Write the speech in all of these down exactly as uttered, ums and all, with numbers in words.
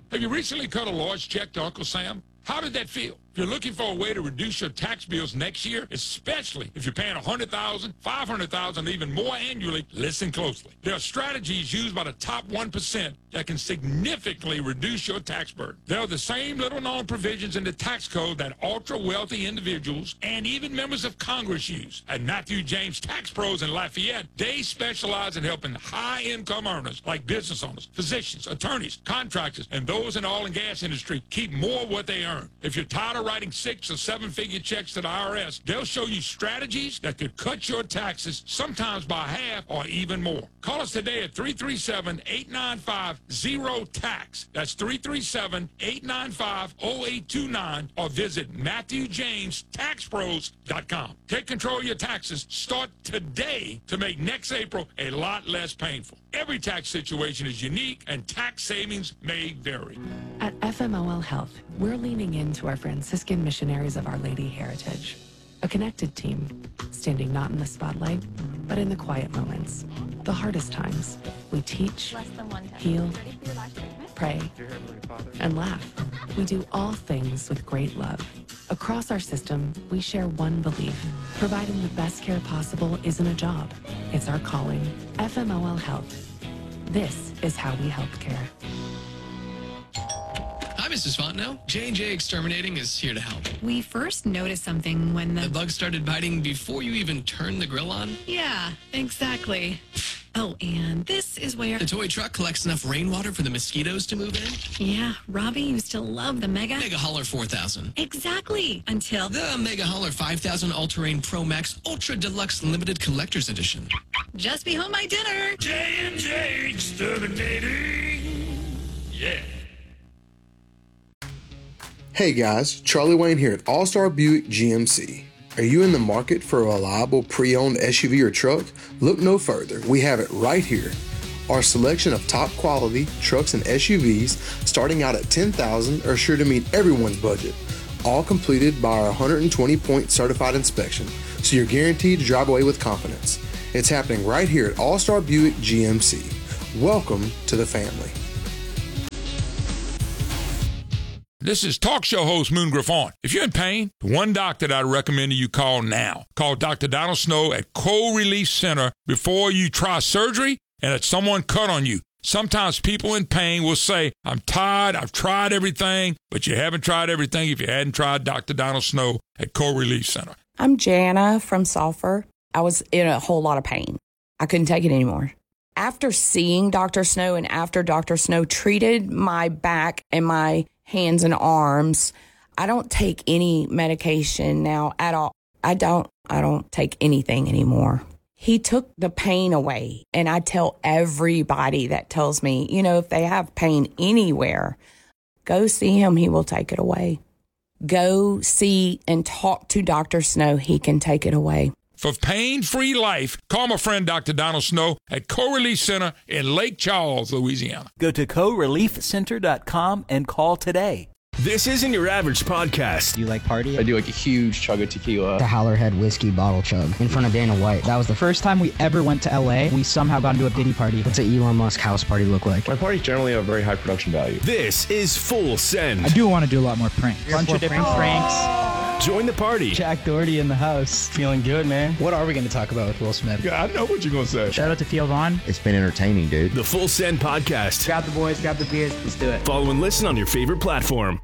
Have you recently cut a large check to Uncle Sam? How did that feel? If you're looking for a way to reduce your tax bills next year, especially if you're paying one hundred thousand dollars, five hundred thousand dollars, even more annually, listen closely. There are strategies used by the top one percent that can significantly reduce your tax burden. There are the same little-known provisions in the tax code that ultra-wealthy individuals and even members of Congress use. At Matthew James Tax Pros in Lafayette, they specialize in helping high-income earners like business owners, physicians, attorneys, contractors, and those in the oil and gas industry keep more of what they earn. If you're tired of writing six or seven-figure checks to the I R S, they'll show you strategies that could cut your taxes, sometimes by half or even more. Call us today at three three seven, eight nine five, zero tax. That's three three seven, eight nine five, zero eight two nine, or visit Matthew James Tax Pros dot com. Take control of your taxes. Start today to make next April a lot less painful. Every tax situation is unique, and tax savings may vary. At F M O L Health, we're leaning into our Franciscan missionaries of Our Lady heritage. A connected team, standing not in the spotlight, but in the quiet moments, the hardest times. We teach, heal, pray, and laugh. We do all things with great love. Across our system, we share one belief. Providing the best care possible isn't a job. It's our calling. F M O L Health. This is how we help care. Hi, Missus Fontenot. J and J Exterminating is here to help. We first noticed something when the... The bug started biting before you even turned the grill on? Yeah, exactly. Oh, and this is where... The toy truck collects enough rainwater for the mosquitoes to move in? Yeah, Robbie used to love the Mega... Mega Hauler four thousand. Exactly, until... The Mega Hauler five thousand All-Terrain Pro Max Ultra Deluxe Limited Collector's Edition. Just be home my dinner. J and J Exterminating. Yeah. Hey guys, Charlie Wayne here at All-Star Buick G M C. Are you in the market for a reliable pre-owned S U V or truck? Look no further. We have it right here. Our selection of top quality trucks and S U Vs starting out at ten thousand dollars are sure to meet everyone's budget. All completed by our one hundred twenty point certified inspection, so you're guaranteed to drive away with confidence. It's happening right here at All-Star Buick G M C. Welcome to the family. This is talk show host Moon Griffon. If you're in pain, the one doctor that I recommend you call now. Call Doctor Donald Snow at Cold Relief Center before you try surgery and that someone cut on you. Sometimes people in pain will say, I'm tired, I've tried everything, but you haven't tried everything if you hadn't tried Doctor Donald Snow at Cold Relief Center. I'm Jana from Sulphur. I was in a whole lot of pain. I couldn't take it anymore. After seeing Doctor Snow and after Doctor Snow treated my back and my hands and arms, I don't take any medication now at all. I don't, I don't take anything anymore. He took the pain away. And I tell everybody that tells me, you know, if they have pain anywhere, go see him. He will take it away. Go see and talk to Doctor Snow. He can take it away. For pain-free life, call my friend Doctor Donald Snow at Co-Relief Center in Lake Charles, Louisiana. Go to co relief center dot com and call today. This isn't your average podcast. Do you like party? I do like a huge chug of tequila. The Howlerhead whiskey bottle chug in front of Dana White. That was the first time we ever went to L A. We somehow got into a Diddy party. What's an Elon Musk house party look like? My parties generally have a very high production value. This is Full Send. I do want to do a lot more pranks. A bunch of different pranks. pranks. Join the party. Jack Doherty in the house. Feeling good, man. What are we going to talk about with Will Smith? Yeah, I know what you're going to say. Shout out to Theo Vaughn. It's been entertaining, dude. The Full Send podcast. Grab the boys, grab the beers. Let's do it. Follow and listen on your favorite platform.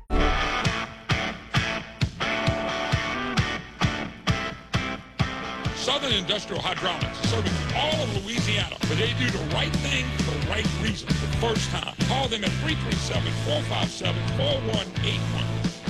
Southern Industrial Hydraulics is serving all of Louisiana, but they do the right thing for the right reason the first time. Call them at three three seven, four five seven, four one eight one.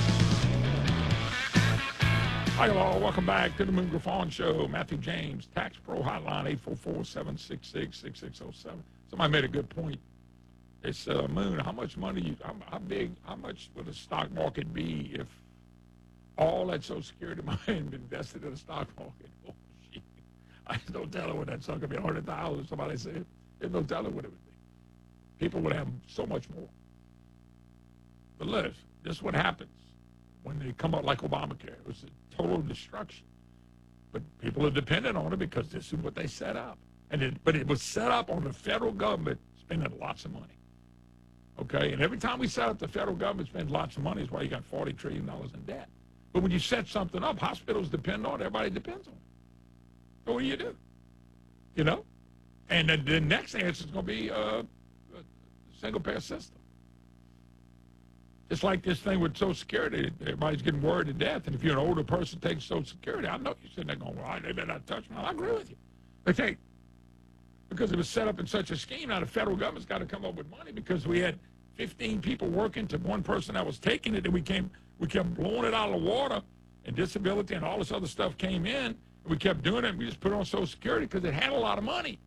Hi, hello. Welcome back to the Moon Griffon Show. Matthew James, Tax Pro Hotline, eight four four, seven six six, six six zero seven. Somebody made a good point. It's, uh, Moon, how much money, you, how, how big, how much would the stock market be if all that Social Security money had been invested in the stock market? Oh, shit. I just don't tell her what that sucker could be, one hundred thousand dollars, somebody said. There's no telling what it would be. People would have so much more. But listen, this is what happens when they come out like Obamacare. It was a total destruction. But people are dependent on it because this is what they set up. And it, but it was set up on the federal government spending lots of money. Okay, and every time we set up, the federal government spends lots of money. That's why you got forty trillion dollars in debt. But when you set something up, hospitals depend on it. Everybody depends on it. So what do you do? You know? And then the next answer is going to be uh, a single-payer system. It's like this thing with Social Security. Everybody's getting worried to death. And if you're an older person taking Social Security, I know you're sitting there going, well, they better not touch me. I agree with you. They take, because it was set up in such a scheme, now the federal government's got to come up with money because we had fifteen people working to one person that was taking it, and we came, we kept blowing it out of the water, and disability and all this other stuff came in, and we kept doing it, and we just put it on Social Security because it had a lot of money.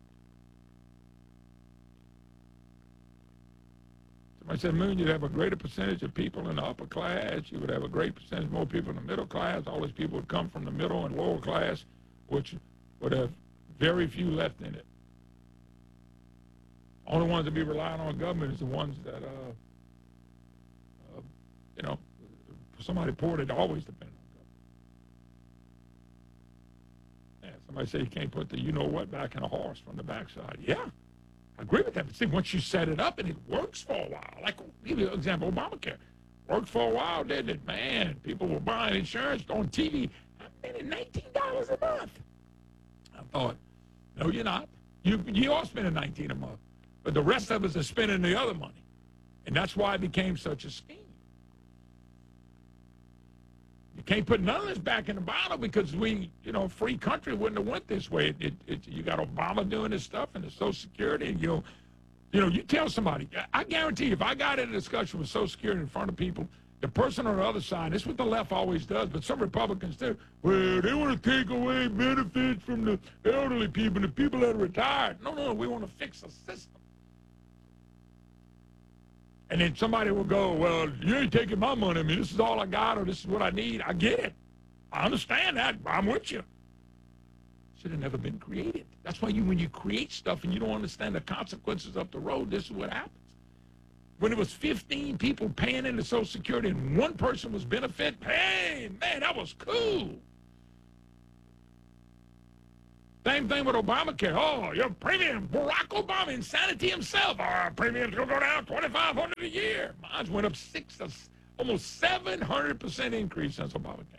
I said, Moon, you'd have a greater percentage of people in the upper class. You would have a great percentage more people in the middle class. All these people would come from the middle and lower class, which would have very few left in it. Only ones that be relying on government is the ones that, uh, uh, you know, for somebody poor, they'd always depend on government. Yeah, somebody say you can't put the you-know-what back in a horse from the backside. Yeah. I agree with that, but see, once you set it up and it works for a while, like, I'll give you an example, Obamacare. Worked for a while, didn't it? Man, people were buying insurance on T V. I'm spending nineteen dollars a month. I thought, no, you're not. You, you are spending nineteen dollars a month, but the rest of us are spending the other money. And that's why it became such a scheme. You can't put none of this back in the bottle because we, you know, free country wouldn't have went this way. It, it, it, you got Obama doing this stuff and the Social Security, and you know, you know, you tell somebody, I guarantee you, if I got in a discussion with Social Security in front of people, the person on the other side, this is what the left always does, but some Republicans do, well, they want to take away benefits from the elderly people and the people that are retired. No, no, no, we want to fix the system. And then somebody will go, well, you ain't taking my money. I mean, this is all I got, or this is what I need. I get it. I understand that. I'm with you. Should have never been created. That's why you, when you create stuff and you don't understand the consequences up the road, this is what happens. When it was fifteen people paying into Social Security and one person was benefit, hey, man, that was cool. Same thing with Obamacare. Oh, your premium, Barack Obama, insanity himself. Our premiums going to go down twenty-five hundred dollars a year. Mine went up six, almost seven hundred percent increase since Obamacare.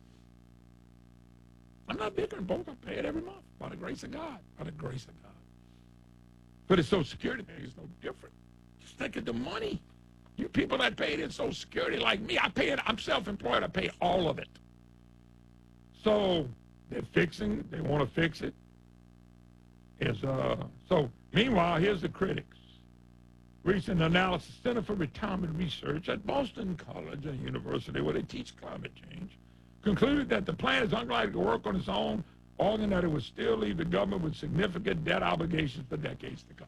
I'm not bigger than both. I pay it every month by the grace of God, by the grace of God. But it's Social Security thing is no different. Just think of the money. You people that paid in Social Security like me, I pay it. I'm self-employed. I pay all of it. So they're fixing. They want to fix it. Is uh. So meanwhile, here's the critics. Recent analysis, Center for Retirement Research at Boston College and University, where they teach climate change, concluded that the plan is unlikely to work on its own, arguing that it would still leave the government with significant debt obligations for decades to come.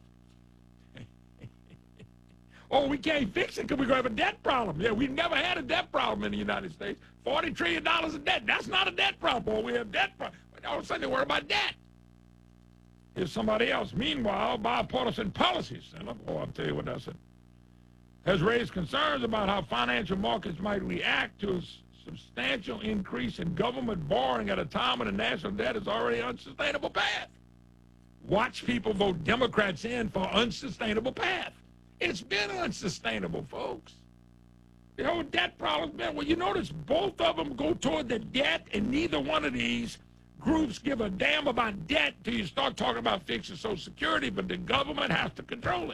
Oh, we can't fix it because we're going to have a debt problem. Yeah, we've never had a debt problem in the United States. forty trillion dollars in debt. That's not a debt problem. Boy, we have debt problem. All of a sudden, they worry about debt. Here's somebody else. Meanwhile, Bipartisan Policy Center, oh, I'll tell you what that's it, has raised concerns about how financial markets might react to a substantial increase in government borrowing at a time when the national debt is already an unsustainable path. Watch people vote Democrats in for unsustainable path. It's been unsustainable, folks. The whole debt problem's been, well, you notice both of them go toward the debt, and neither one of these groups give a damn about debt till you start talking about fixing Social Security, but the government has to control it.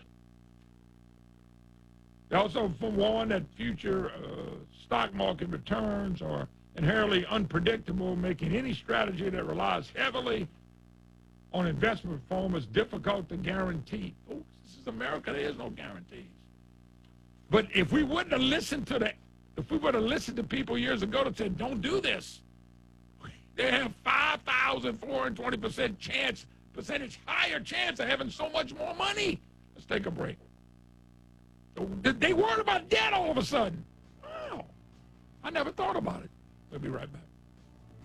They also warn that future uh, stock market returns are inherently unpredictable, making any strategy that relies heavily on investment reform is difficult to guarantee. Oh, this is America. There is no guarantees. But if we wouldn't have listened to the, if we would have listened to people years ago that said, don't do this, they have five thousand four hundred twenty percent chance, percentage higher chance of having so much more money. Let's take a break. They worried about debt all of a sudden. Wow. I never thought about it. We'll be right back.